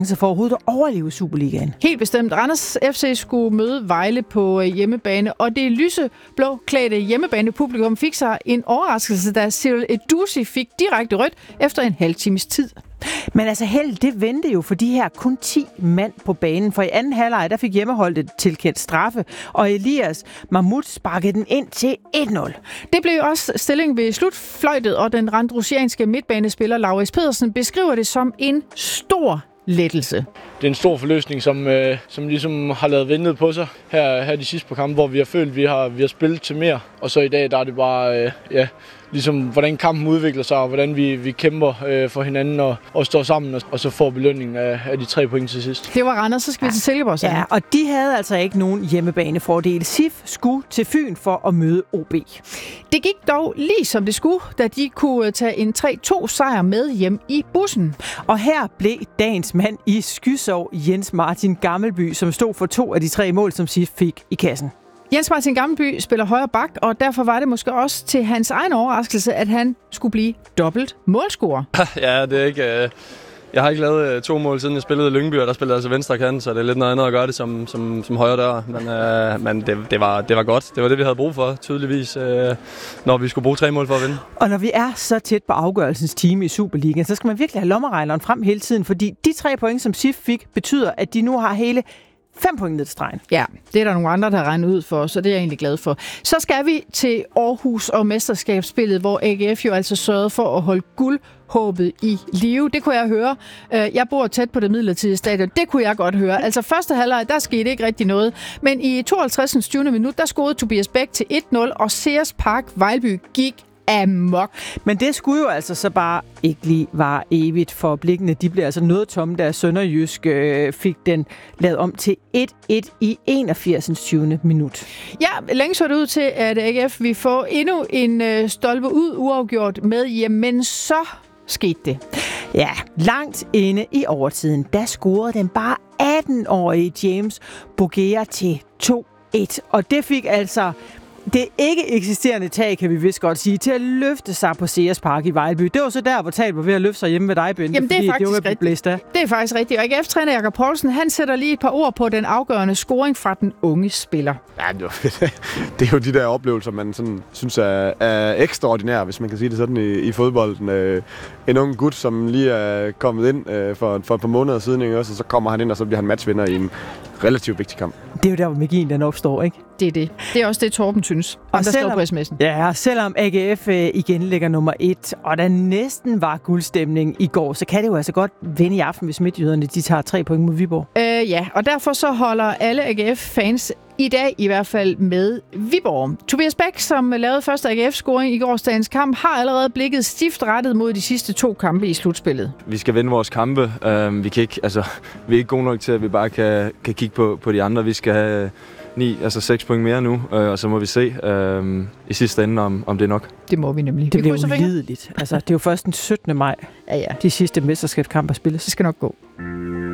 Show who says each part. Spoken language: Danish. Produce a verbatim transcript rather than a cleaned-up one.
Speaker 1: så for overhovedet at overleve Superligaen.
Speaker 2: Helt bestemt. Randers F C skulle møde Vejle på hjemmebane, og det lyseblå klædte hjemmebanepublikum fik sig en overraskelse, da Cyril Edouzi fik direkte rødt efter en halv times tid.
Speaker 1: Men altså held, det vendte jo for de her kun ti mand på banen, for i anden halvleg, der fik hjemmeholdet tilkendt straffe, og Elias Mahmoud sparkede den ind til et nul.
Speaker 2: Det blev også stilling ved slutfløjtet, og den randrusianske midtbanespiller Lauritz Pedersen beskriver det som en stor lettelse.
Speaker 3: Det er en stor forløsning, som, øh, som ligesom har lavet ventet på sig her, her de sidste par kampe, hvor vi har følt, at vi har, vi har spillet til mere. Og så i dag, der er det bare, øh, ja, ligesom hvordan kampen udvikler sig, og hvordan vi, vi kæmper øh, for hinanden og, og står sammen, og, og så får belønningen af, af de tre point til sidst.
Speaker 2: Det var Randers, så skal vi til Silkeborg.
Speaker 1: Ja, og de havde altså ikke nogen hjemmebanefordel. S I F skulle til Fyn for at møde O B.
Speaker 2: Det gik dog lige som det skulle, da de kunne tage en tre to sejr med hjem i bussen.
Speaker 1: Og her blev dagens mand i skysov Jens Martin Gammelby, som stod for to af de tre mål, som S I F fik i kassen.
Speaker 2: Jens Martin Gammelby spiller højre bak, og derfor var det måske også til hans egen overraskelse, at han skulle blive dobbelt målscorer.
Speaker 4: Ja, det er ikke... Øh... Jeg har ikke lavet to mål, siden jeg spillede i Lyngby, og der spillede jeg altså venstre kant, så det er lidt noget andet at gøre det som, som, som højre dør. Men, øh, men det, det, var, det var godt. Det var det, vi havde brug for, tydeligvis, øh, når vi skulle bruge tre mål for at vinde.
Speaker 1: Og når vi er så tæt på afgørelsens time i Superligaen, så skal man virkelig have lommeregneren frem hele tiden, fordi de tre point, som S I F fik, betyder, at de nu har hele fem point ned til stregen.
Speaker 2: Ja, det er der nogle andre, der har regnet ud for, så det er jeg egentlig glad for. Så skal vi til Aarhus og mesterskabsspillet, hvor A G F jo altså sørgede for at holde guldhåbet i live. Det kunne jeg høre. Jeg bor tæt på det midlertidige stadion. Det kunne jeg godt høre. Altså første halvleg, der skete ikke rigtig noget. Men i tooghalvtreds tyvende minut, der scorede Tobias Bæk til et nul, og Sears Park Vejlby gik amok.
Speaker 1: Men det skulle jo altså så bare ikke lige være evigt, for blikkene de blev altså noget tomme, da Sønderjysk øh, fik den lavet om til et et i enogfirs tyvende minut.
Speaker 2: Ja, længe så det ud til, at A G F vi får endnu en øh, stolpe ud uafgjort med, jamen så skete det.
Speaker 1: Ja, langt inde i overtiden, der scorede den bare atten-årige James Bougea til to et, og det fik altså det ikke eksisterende tag, kan vi vist godt sige, til at løfte sig på Sears Park i Vejlby. Det var så der, hvor taget var ved at løfte sig hjemme ved dig, Bente.
Speaker 2: Jamen, det er faktisk
Speaker 1: det
Speaker 2: rigtigt. Det er faktisk rigtigt. Og A G F-træner Jakob Poulsen, han sætter lige et par ord på den afgørende scoring fra den unge spiller.
Speaker 5: Ja, det, var, det er jo de der oplevelser, man sådan, synes er, er ekstraordinære, hvis man kan sige det sådan i, i fodbolden. Øh, en ung gut, som lige er kommet ind øh, for, for et par måneder siden, ikke? Også, og så kommer han ind, og så bliver han matchvinder i en relativt vigtig kamp.
Speaker 1: Det er jo der, hvor magien den opstår, ikke?
Speaker 2: Det er det. Det er også det, Torben synes. Og, og der selvom, på sms'en.
Speaker 1: Ja, selvom A G F øh, igen ligger nummer et, og der næsten var guldstemning i går, så kan det jo altså godt vende i aften, hvis midtjyderne de tager tre point mod Viborg.
Speaker 2: Øh, ja, og derfor så holder alle A G F-fans i dag i hvert fald med Viborg. Tobias Bæk, som lavede første A G F-scoring i gårsdagens kamp, har allerede blikket stift rettet mod de sidste to kampe i slutspillet.
Speaker 4: Vi skal vinde vores kampe. Uh, vi, kan ikke, altså, vi er ikke gode nok til, at vi bare kan, kan kigge på, på de andre. Vi skal have ni, altså seks point mere nu, uh, og så må vi se uh, i sidste ende, om, om det er nok.
Speaker 2: Det må vi nemlig.
Speaker 1: Det bliver ulideligt. Altså, det er jo først den syttende maj,
Speaker 2: ja, ja.
Speaker 1: de sidste mesterskabskampe spilles.
Speaker 2: Det skal nok gå.